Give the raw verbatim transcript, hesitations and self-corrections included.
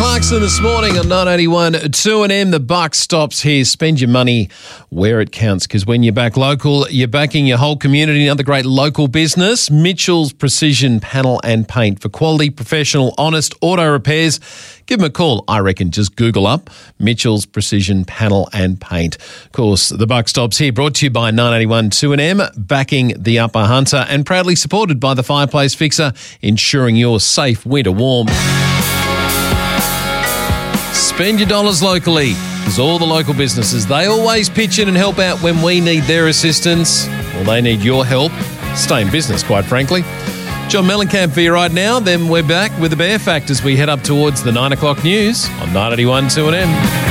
Clarkson this morning on nine eighty-one two and M. The buck stops here. Spend your money where it counts, because when you back local, you're backing your whole community. Another great local business, Mitchell's Precision Panel and Paint. For quality, professional, honest auto repairs, give them a call. I reckon just Google up Mitchell's Precision Panel and Paint. Of course, the buck stops here. Brought to you by nine eighty-one two and M, backing the Upper Hunter, and proudly supported by the Fireplace Fixer, ensuring your safe winter warm. Spend your dollars locally, because all the local businesses, they always pitch in and help out when we need their assistance. Well, they need your help. Stay in business, quite frankly. John Mellencamp for you right now. Then we're back with the Bear Fact as we head up towards the nine o'clock news on nine eighty-one two and M.